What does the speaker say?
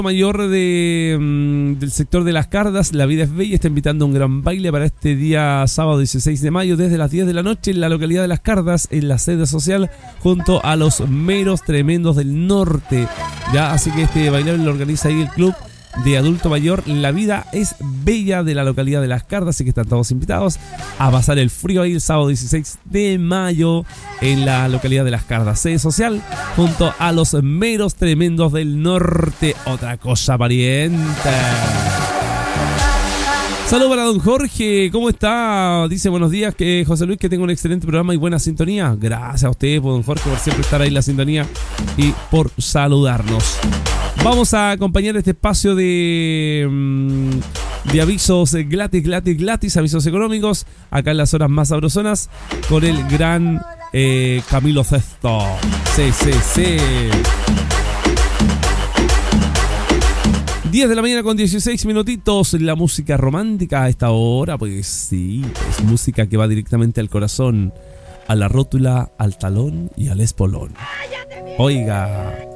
Mayor del sector de Las Cardas, La Vida es Bella, está invitando a un gran baile para este día sábado 16 de mayo desde las 10 de la noche en la localidad de Las Cardas, en la sede social, junto a los Meros Tremendos del Norte. Ya, así que este bailable lo organiza ahí el club de adulto mayor La Vida es Bella de la localidad de Las Cardas, así que están todos invitados a pasar el frío ahí el sábado 16 de mayo en la localidad de Las Cardas, sede social, junto a los Meros Tremendos del Norte. Otra cosa, pariente. Saludos para don Jorge, ¿cómo está? Dice buenos días, que José Luis, que tenga un excelente programa y buena sintonía. Gracias a usted, don Jorge, por siempre estar ahí en la sintonía y por saludarnos. Vamos a acompañar este espacio de avisos gratis, avisos económicos, acá en las horas más sabrosonas, con el gran Camilo Sesto. Sí. 10 de la mañana con 16 minutitos, la música romántica a esta hora, pues sí, es música que va directamente al corazón, a la rótula, al talón y al espolón. Oiga,